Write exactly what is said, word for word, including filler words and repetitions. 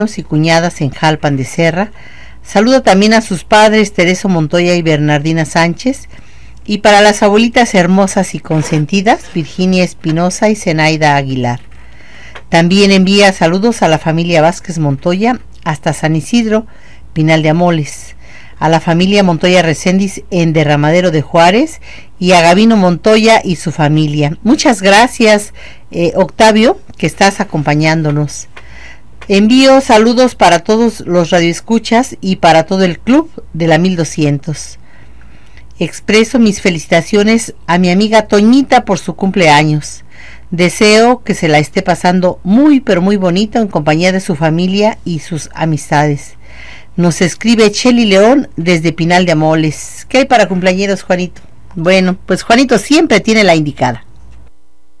y cuñadas en Jalpan de Serra. Saluda también a sus padres Teresa Montoya y Bernardina Sánchez. Y para las abuelitas hermosas y consentidas, Virginia Espinosa y Zenaida Aguilar. También envía saludos a la familia Vázquez Montoya hasta San Isidro, Pinal de Amoles, a la familia Montoya Recendis en Derramadero de Juárez y a Gabino Montoya y su familia. Muchas gracias, eh, Octavio, que estás acompañándonos. Envío saludos para todos los radioescuchas y para todo el club de la mil doscientos. Expreso mis felicitaciones a mi amiga Toñita por su cumpleaños. Deseo que se la esté pasando muy pero muy bonito en compañía de su familia y sus amistades. Nos escribe Cheli León desde Pinal de Amoles. ¿Qué hay para cumpleañeros, Juanito? Bueno, pues Juanito siempre tiene la indicada.